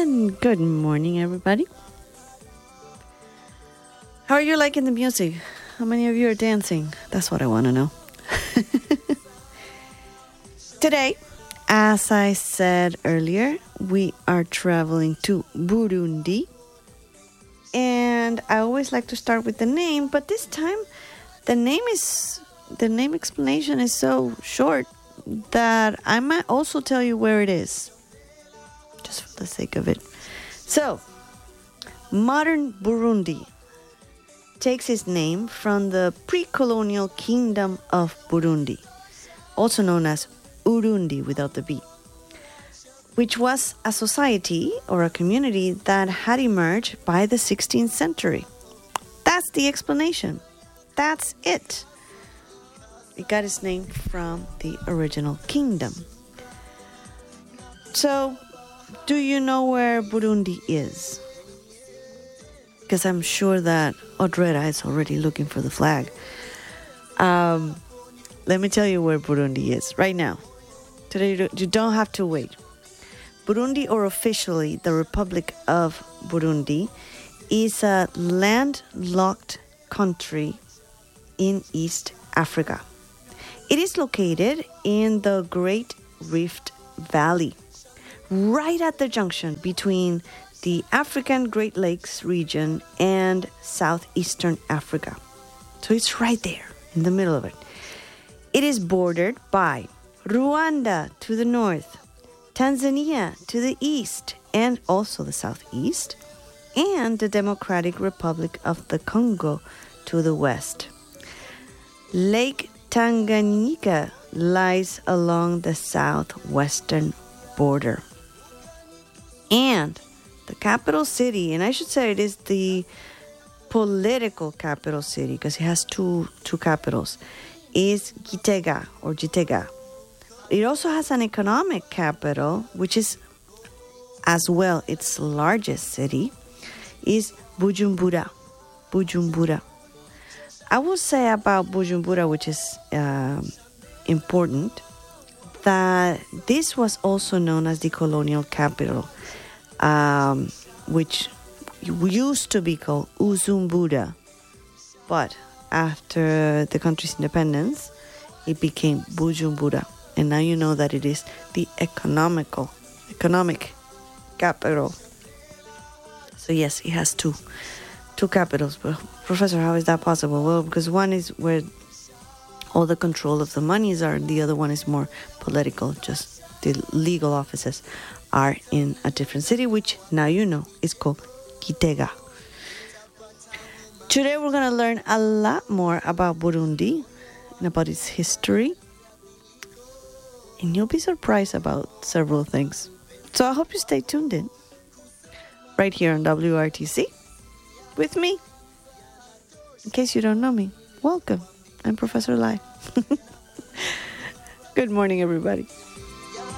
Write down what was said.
Good morning, everybody. How are you liking the music? How many of you are dancing? That's what I want to know. Today, as I said earlier, we are traveling to Burundi. And I always like to start with the name, but this time the name explanation is so short that I might also tell you where it is, just for the sake of it. So, modern Burundi takes its name from the pre-colonial kingdom of Burundi, also known as Urundi without the B, which was a society or a community that had emerged by the 16th century. That's the explanation. That's it. It got its name from the original kingdom. So, do you know where Burundi is? Because I'm sure that Audrera is already looking for the flag. Let me tell you where Burundi is right now. Today, you don't have to wait. Burundi, or officially the Republic of Burundi, is a landlocked country in East Africa. It is located in the Great Rift Valley, right at the junction between the African Great Lakes region and southeastern Africa. So it's right there in the middle of it. It is bordered by Rwanda to the north, Tanzania to the east and also the southeast, and the Democratic Republic of the Congo to the west. Lake Tanganyika lies along the southwestern border. And the capital city, and I should say it is the political capital city because it has two capitals, is Gitega or Gitega. It also has an economic capital, which is as well its largest city, is Bujumbura. I will say about Bujumbura, which is important, that this was also known as the colonial capital, which used to be called Uzumbura. But after the country's independence, it became Bujumbura. And now you know that it is the economic capital. So yes, it has two capitals. But Professor, how is that possible? Well, because one is where all the control of the monies are, and the other one is more political. Just the legal offices are in a different city, which now you know is called Gitega. Today we're going to learn a lot more about Burundi and about its history. And you'll be surprised about several things. So I hope you stay tuned in. Right here on WRTC. With me. In case you don't know me, welcome. I'm Professor Lai. Good morning, everybody.